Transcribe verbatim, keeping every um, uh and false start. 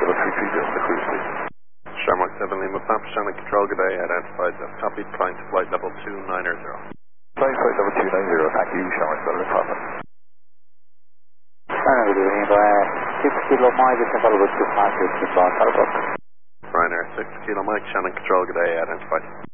double three three zero, the cruise, please. Shamrock seven Lima Papa, Shannon Control, good day, identified as copied, flying to flight level two nine zero. Flight flight level two nine zero, thank you, Shamrock seven Papa. Shannon, good evening, uh, six kilo miles is available to pass this to Ryanair six six Kilo Mike, Shannon Control, good day, identified.